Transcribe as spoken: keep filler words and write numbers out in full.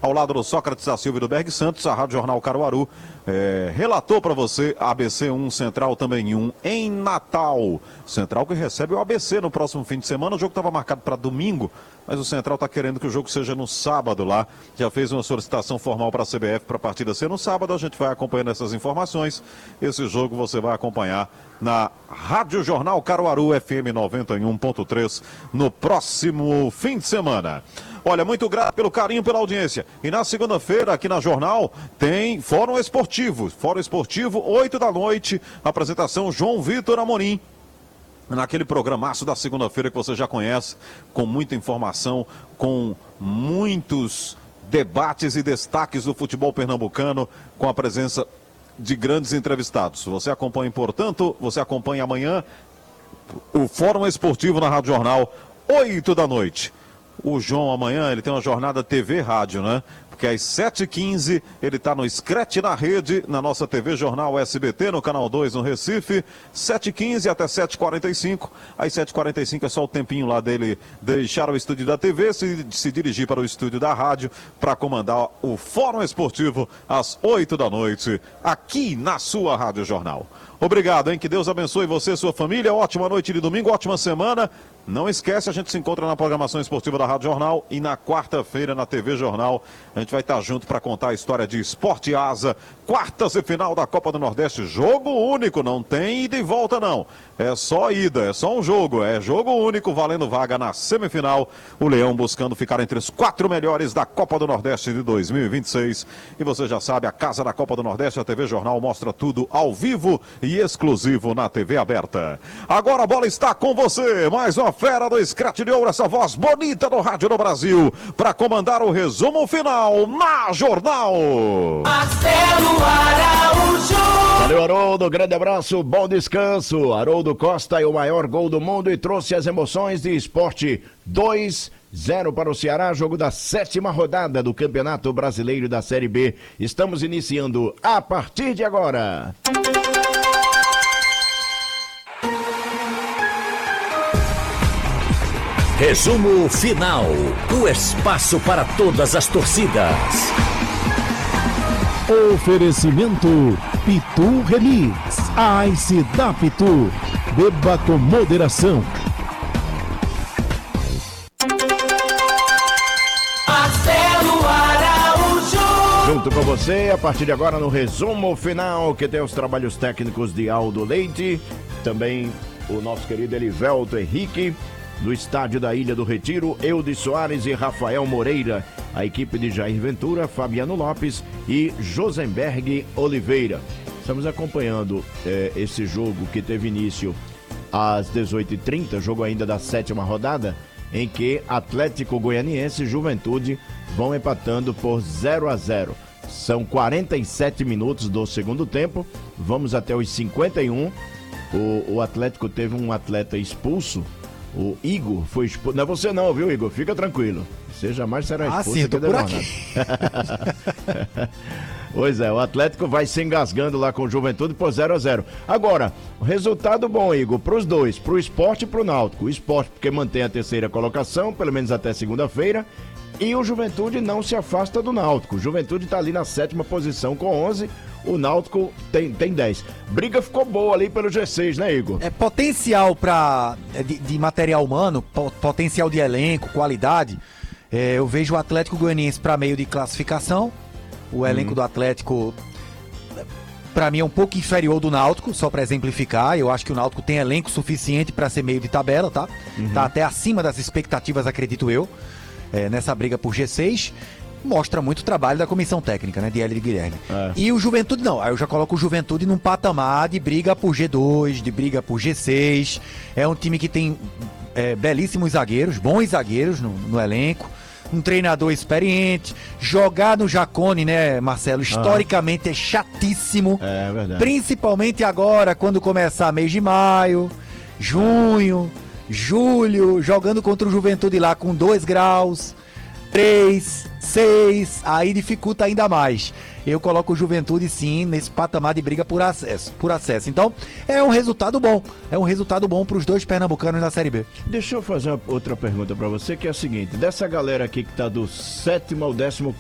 ao lado do Sócrates da Silva e do Berg Santos, a Rádio Jornal Caruaru é, relatou para você A B C um, Central também um, em Natal. Central que recebe o A B C no próximo fim de semana. O jogo estava marcado para domingo, mas o Central está querendo que o jogo seja no sábado lá. Já fez uma solicitação formal para a C B F para a partida ser no sábado. A gente vai acompanhando essas informações. Esse jogo você vai acompanhar na Rádio Jornal Caruaru F M noventa e um ponto três no próximo fim de semana. Olha, muito grato pelo carinho, pela audiência. E na segunda-feira, aqui na Jornal, tem Fórum Esportivo. Fórum Esportivo, oito da noite, apresentação João Vitor Amorim. Naquele programaço da segunda-feira que você já conhece, com muita informação, com muitos debates e destaques do futebol pernambucano, com a presença de grandes entrevistados. Você acompanha, portanto, você acompanha amanhã o Fórum Esportivo na Rádio Jornal, oito da noite. O João amanhã, ele tem uma jornada T V Rádio, né? Porque às sete e quinze ele está no Scratch na Rede, na nossa T V Jornal S B T, no Canal dois no Recife, sete e quinze até sete e quarenta e cinco. Às sete e quarenta e cinco é só o tempinho lá dele deixar o estúdio da T V, se, se dirigir para o estúdio da rádio para comandar o Fórum Esportivo às oito da noite, aqui na sua Rádio Jornal. Obrigado, hein? Que Deus abençoe você e sua família. Ótima noite de domingo, ótima semana. Não esquece, a gente se encontra na programação esportiva da Rádio Jornal e na quarta-feira na T V Jornal. A gente vai estar junto para contar a história de Esporte Asa, quartas e final da Copa do Nordeste. Jogo único, não tem ida e volta não. É só ida, é só um jogo, é jogo único, valendo vaga na semifinal. O Leão buscando ficar entre os quatro melhores da Copa do Nordeste de dois mil e vinte e seis. E você já sabe, a Casa da Copa do Nordeste, a T V Jornal, mostra tudo ao vivo e exclusivo na T V aberta. Agora a bola está com você, mais uma fera do Scratch de Ouro, essa voz bonita do rádio no Brasil, para comandar o resumo final na Jornal. Marcelo Araújo. Valeu, Haroldo, grande abraço, bom descanso. Haroldo Costa é o maior gol do mundo e trouxe as emoções de esporte. dois a zero para o Ceará, jogo da sétima rodada do Campeonato Brasileiro da Série B. Estamos iniciando a partir de agora. Resumo final, o espaço para todas as torcidas. Oferecimento Pitu Remix, a Ice da Pitu. Beba com moderação. Marcelo Araújo. Junto com você, a partir de agora no resumo final, que tem os trabalhos técnicos de Aldo Leite, também o nosso querido Elivelto Henrique, do estádio da Ilha do Retiro, Eudes Soares e Rafael Moreira, a equipe de Jair Ventura, Fabiano Lopes e Josenberg Oliveira. Estamos acompanhando eh, esse jogo que teve início às dezoito e trinta, jogo ainda da sétima rodada, em que Atlético Goianiense e Juventude vão empatando por zero a zero. São quarenta e sete minutos do segundo tempo, vamos até os cinquenta e um. O, o Atlético teve um atleta expulso. O Igor foi expulso. Não é você não, viu, Igor? Fica tranquilo. Você jamais será expulso. Ah, sim, eu tô por aqui. Pois é, o Atlético vai se engasgando lá com o Juventude por zero a zero. Agora, o resultado bom, Igor, pros dois, pro Sport e pro Náutico. O Sport porque mantém a terceira colocação, pelo menos até segunda-feira. E o Juventude não se afasta do Náutico. O Juventude tá ali na sétima posição com onze. O Náutico tem, tem dez. Briga ficou boa ali pelo G seis, né, Igor? É potencial pra, de, de material humano, potencial de elenco, qualidade. É, eu vejo o Atlético Goianiense para meio de classificação. O elenco hum. do Atlético, para mim, é um pouco inferior do Náutico, só para exemplificar. Eu acho que o Náutico tem elenco suficiente para ser meio de tabela, tá? Uhum. Tá até acima das expectativas, acredito eu, é, nessa briga por G seis. Mostra muito trabalho da comissão técnica, né, de Hélio de Guilherme. É. E o Juventude não, aí eu já coloco o Juventude num patamar de briga por G dois, de briga por G seis. É um time que tem é, belíssimos zagueiros, bons zagueiros no, no elenco, um treinador experiente. Jogar no Jacone, né, Marcelo, historicamente ah. é chatíssimo. É verdade. Principalmente agora, quando começar mês de maio, junho, julho, jogando contra o Juventude lá com dois graus. três, seis, aí dificulta ainda mais. Eu coloco o Juventude sim nesse patamar de briga por acesso, por acesso. Então, é um resultado bom. É um resultado bom para os dois pernambucanos na Série B. Deixa eu fazer uma outra pergunta para você, que é a seguinte: dessa galera aqui que tá do sétimo ao décimo